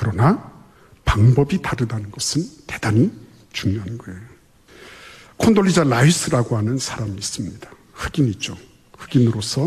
그러나 방법이 다르다는 것은 대단히 중요한 거예요. 콘돌리자 라이스라고 하는 사람이 있습니다. 흑인이죠. 흑인으로서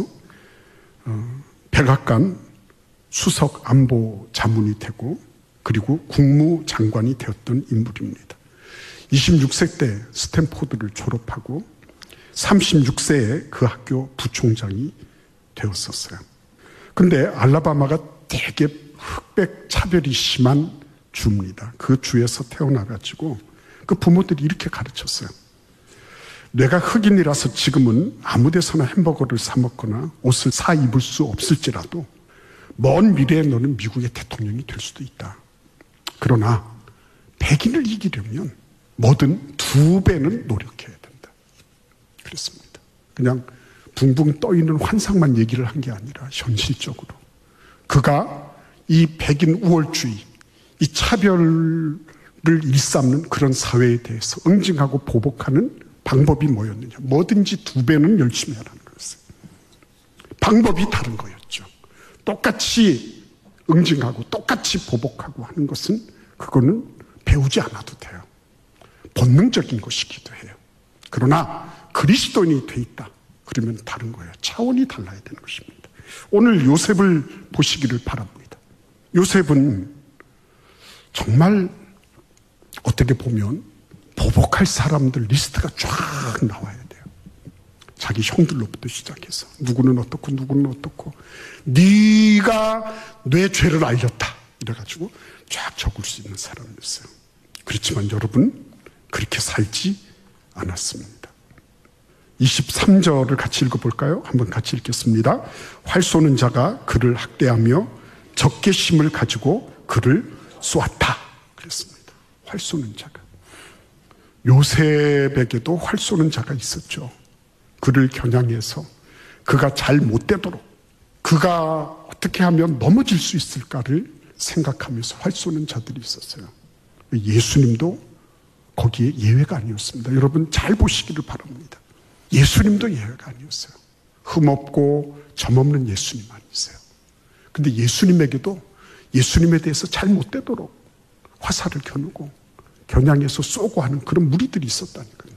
백악관 수석 안보 자문이 되고 그리고 국무장관이 되었던 인물입니다. 26세 때 스탠포드를 졸업하고 36세에 그 학교 부총장이 되었었어요. 근데 알라바마가 되게 흑백 차별이 심한 주입니다. 그 주에서 태어나가지고 그 부모들이 이렇게 가르쳤어요. 내가 흑인이라서 지금은 아무 데서나 햄버거를 사 먹거나 옷을 사 입을 수 없을지라도 먼 미래에 너는 미국의 대통령이 될 수도 있다. 그러나 백인을 이기려면 뭐든 2배는 노력해야 된다. 그랬습니다. 그냥 붕붕 떠있는 환상만 얘기를 한 게 아니라 현실적으로 그가 이 백인 우월주의, 이 차별을 일삼는 그런 사회에 대해서 응징하고 보복하는 방법이 뭐였느냐. 뭐든지 2배는 열심히 하라는 거였어요. 방법이 다른 거였죠. 똑같이 응징하고 똑같이 보복하고 하는 것은 그거는 배우지 않아도 돼요. 본능적인 것이기도 해요. 그러나 그리스도인이 돼 있다. 그러면 다른 거예요. 차원이 달라야 되는 것입니다. 오늘 요셉을 보시기를 바랍니다. 요셉은 정말 어떻게 보면 보복할 사람들 리스트가 쫙 나와야 돼요. 자기 형들로부터 시작해서 누구는 어떻고 누구는 어떻고 네가 내 죄를 알렸다 이래가지고 쫙 적을 수 있는 사람이었어요. 그렇지만 여러분 그렇게 살지 않았습니다. 23절을 같이 읽어볼까요? 한번 같이 읽겠습니다. 활 쏘는 자가 그를 학대하며 적개심을 가지고 그를 쏘았다 그랬습니다. 활 쏘는 자가. 요셉에게도 활 쏘는 자가 있었죠. 그를 겨냥해서 그가 잘 못되도록 그가 어떻게 하면 넘어질 수 있을까를 생각하면서 활 쏘는 자들이 있었어요. 예수님도 거기에 예외가 아니었습니다. 여러분 잘 보시기를 바랍니다. 예수님도 예외가 아니었어요. 흠없고 점없는 예수님 아니세요. 근데 예수님에게도 예수님에 대해서 잘 못되도록 화살을 겨누고 겨냥해서 쏘고 하는 그런 무리들이 있었다니까요.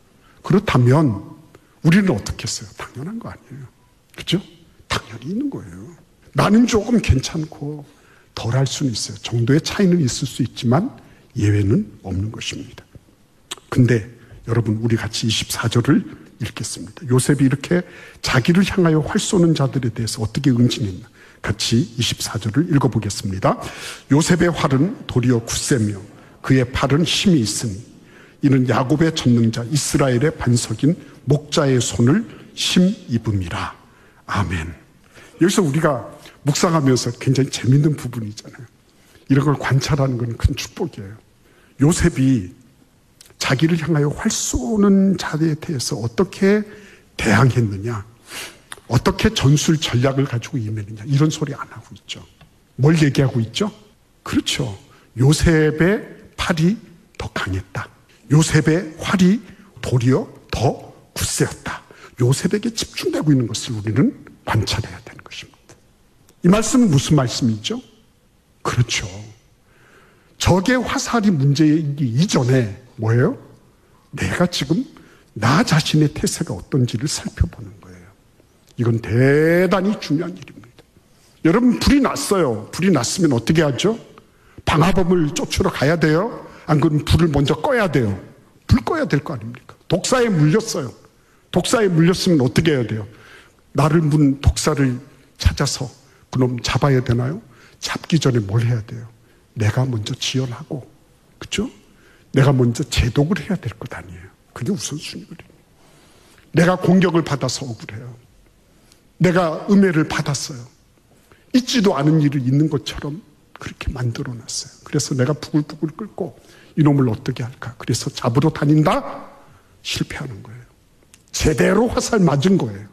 그렇다면 우리는 어떻게 했어요? 당연한 거 아니에요. 그렇죠? 당연히 있는 거예요. 나는 조금 괜찮고 덜 할 수는 있어요. 정도의 차이는 있을 수 있지만 예외는 없는 것입니다. 근데 여러분 우리 같이 24절을 읽겠습니다. 요셉이 이렇게 자기를 향하여 활 쏘는 자들에 대해서 어떻게 응징했나 같이 24절을 읽어보겠습니다. 요셉의 활은 도리어 굳세며 그의 팔은 힘이 있으니 이는 야곱의 전능자 이스라엘의 반석인 목자의 손을 힘입음이라. 아멘. 여기서 우리가 묵상하면서 굉장히 재밌는 부분이잖아요. 이런 걸 관찰하는 건 큰 축복이에요. 요셉이 자기를 향하여 활 쏘는 자에 대해서 어떻게 대항했느냐, 어떻게 전술 전략을 가지고 임했느냐 이런 소리 안 하고 있죠. 뭘 얘기하고 있죠? 그렇죠. 요셉의 팔이 더 강했다. 요셉의 활이 도리어 더 굳세었다. 요셉에게 집중되고 있는 것을 우리는 관찰해야 되는 것입니다. 이 말씀은 무슨 말씀이죠? 그렇죠. 적의 화살이 문제이기 이전에 뭐예요? 내가 지금 나 자신의 태세가 어떤지를 살펴보는 거예요. 이건 대단히 중요한 일입니다. 여러분 불이 났어요. 불이 났으면 어떻게 하죠? 방화범을 쫓으러 가야 돼요? 안 그러면 불을 먼저 꺼야 돼요. 불 꺼야 될 거 아닙니까? 독사에 물렸어요. 독사에 물렸으면 어떻게 해야 돼요? 나를 문 독사를 찾아서 그놈 잡아야 되나요? 잡기 전에 뭘 해야 돼요? 내가 먼저 지혈하고, 그렇죠? 내가 먼저 제독을 해야 될 것 아니에요. 그게 우선순위거든요. 내가 공격을 받아서 억울해요. 내가 음해를 받았어요. 있지도 않은 일을 있는 것처럼 그렇게 만들어놨어요. 그래서 내가 부글부글 끓고 이놈을 어떻게 할까? 그래서 잡으러 다닌다? 실패하는 거예요. 제대로 화살 맞은 거예요.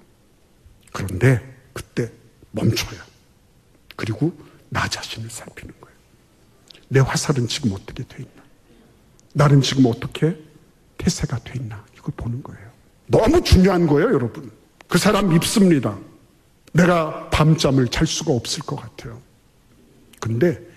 그런데 그때 멈춰요. 그리고 나 자신을 살피는 거예요. 내 화살은 지금 어떻게 돼 있나? 나는 지금 어떻게 태세가 돼 있나? 이걸 보는 거예요. 너무 중요한 거예요, 여러분. 그 사람 밉습니다. 내가 밤잠을 잘 수가 없을 것 같아요. 근데